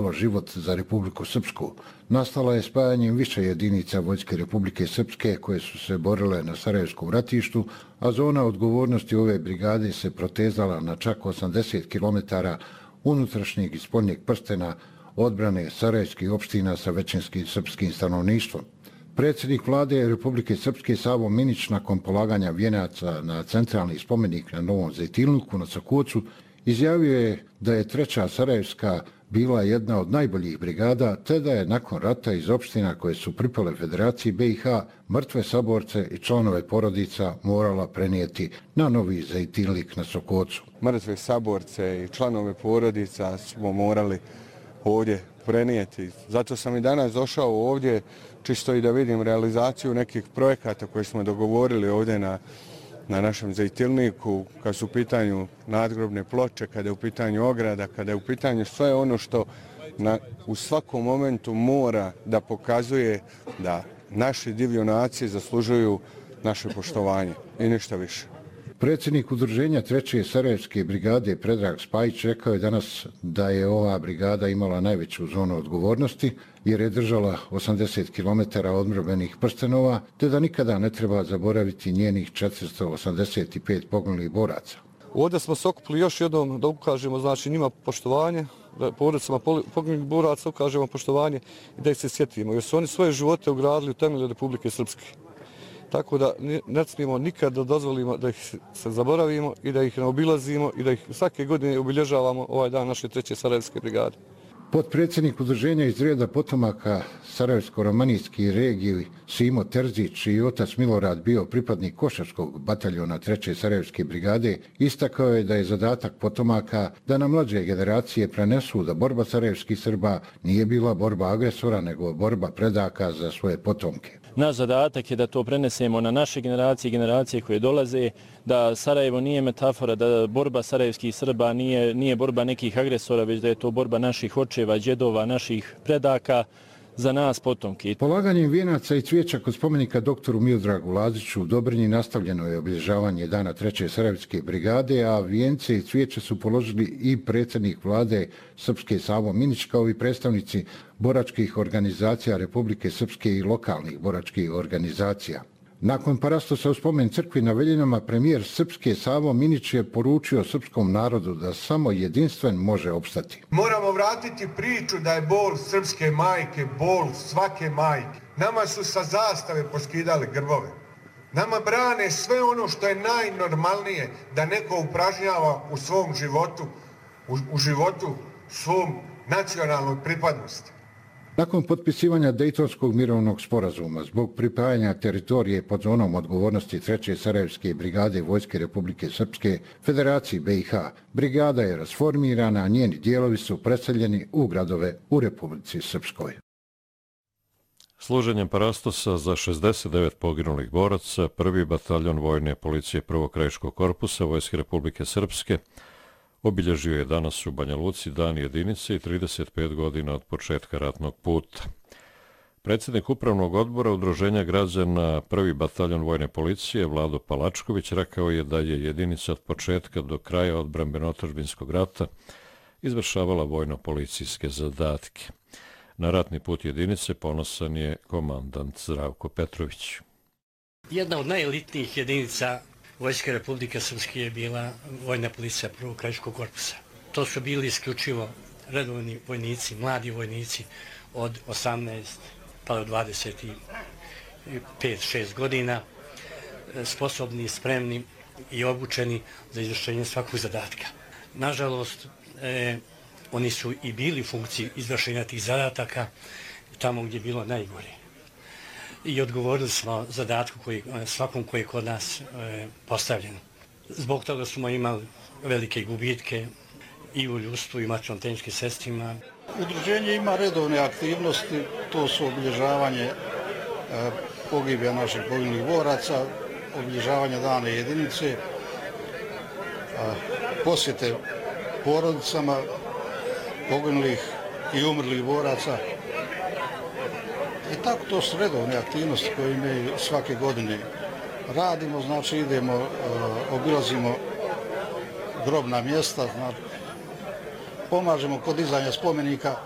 promijenilo život za Republiku Srpsku. Nastala je spajanjem više jedinica Vojske Republike Srpske koje su se borile na Sarajevskom ratištu, a zona odgovornosti ove brigade se protezala na čak 80 km unutrašnjeg i spoljnjeg prstena odbrane sarajevskih opština sa većinskim srpskim stanovništvom. Predsjednik vlade Republike Srpske Savo Minić nakon polaganja vijenaca na centralni spomenik na Novom Zejtilniku na Sokocu izjavio je da je 3. Sarajevska bila jedna od najboljih brigada, te da je nakon rata iz opština koje su pripale Federaciji BiH mrtve saborce i članove porodica morala prenijeti na Novi Zejtilnik na Sokocu. Mrtve saborce i članove porodica smo morali ovdje prenijeti. Zato sam i danas došao ovdje čisto i da vidim realizaciju nekih projekata koje smo dogovorili ovdje na našem Zejtilniku, kad su u pitanju nadgrobne ploče, kada je u pitanju ograda, kada je u pitanju sve ono što u svakom momentu mora da pokazuje da naši divljonaci zaslužuju naše poštovanje i ništa više. Predsjednik udruženja 3. Sarajevske brigade Predrag Spajić rekao je danas da je ova brigada imala najveću zonu odgovornosti jer je držala 80 km odmrbenih prstenova, te da nikada ne treba zaboraviti njenih 485 poginulih boraca. Ovdje smo se okupili još jednom da ukažemo njima poštovanje, da porodicama poginulih boraca ukažemo poštovanje i da ih se sjetimo, jer su oni svoje živote ugradili u temelje Republike Srpske. Tako da ne smijemo nikad da dozvolimo da ih se zaboravimo i da ih ne obilazimo i da ih svake godine obilježavamo ovaj dan naše 3. Sarajevske brigade. Potpredsjednik udruženja iz reda potomaka Sarajevsko-romanijskih regiji Simo Terzić i otac Milorad bio pripadnik Košarskog bataljona 3. Sarajevske brigade, istakao je da je zadatak potomaka da na mlađe generacije prenesu da borba sarajevskih Srba nije bila borba agresora, nego borba predaka za svoje potomke. Naš zadatak je da to prenesemo na naše generacije i generacije koje dolaze, da Sarajevo nije metafora, da borba sarajevskih Srba nije borba nekih agresora, već da je to borba naših očeva, djedova, naših predaka za nas potomke. Polaganjem vijenaca i cvijeća kod spomenika doktoru Miodragu Laziću u Dobrinji nastavljeno je obilježavanje dana 3. Sarajevske brigade, a vijence i cvijeće su položili i predsjednik vlade Srpske Savo Minić kao i predstavnici boračkih organizacija Republike Srpske i lokalnih boračkih organizacija. Nakon parastosa u spomen crkvi na Veljinama, premijer Srpske Savo Minić je poručio srpskom narodu da samo jedinstven može opstati. Moramo vratiti priču da je bol srpske majke, bol svake majke. Nama su sa zastave poskidali grbove. Nama brane sve ono što je najnormalnije da neko upražnjava u svom životu, u životu svom nacionalnoj pripadnosti. Nakon potpisivanja Dejtonskog mirovnog sporazuma zbog pripajanja teritorije pod zonom odgovornosti 3. Sarajevske brigade Vojske Republike Srpske Federaciji BiH, brigada je rasformirana, a njeni dijelovi su preseljeni u gradove u Republici Srpskoj. Služenjem parastosa za 69 poginulih boraca, 1. bataljon Vojne policije 1. krajiškog korpusa Vojske Republike Srpske obilježio je danas u Banja Luci dan jedinice i 35 godina od početka ratnog puta. Predsjednik Upravnog odbora Udruženja građana 1. bataljon Vojne policije Vlado Palačković rekao je da je jedinica od početka do kraja odbrambeno-otadžbinskog rata izvršavala vojno-policijske zadatke. Na ratni put jedinice ponosan je komandant Zdravko Petrović. Jedna od najelitnijih jedinica Vojske Republike Srpske je bila Vojna policija 1. krajiškog korpusa. To su bili isključivo redovni vojnici, mladi vojnici od 18 pa do 25-6 godina, sposobni, spremni i obučeni za izvršenje svakog zadatka. Nažalost, oni su i bili u funkciji izvršenja tih zadataka tamo gdje je bilo najgore. I odgovorili smo zadatku svakom koji je kod nas postavljen. Zbog toga smo imali velike gubitke i u ljudstvu i materijalno-tehničkim sredstvima. Udruženje ima redovne aktivnosti, to su obilježavanje pogibija naših poginulih boraca, obilježavanje dana jedinice, posjete porodicama poginulih i umrlih boraca. I tako to su redovne aktivnosti koje mi svake godine radimo, znači idemo, obilazimo grobna mjesta, znači, pomažemo kod dizanja spomenika.